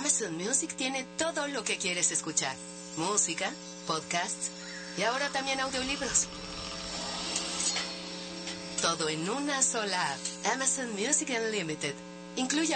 Amazon Music tiene todo lo que quieres escuchar. Música, podcasts y ahora también audiolibros. Todo en una sola app. Amazon Music Unlimited. Incluye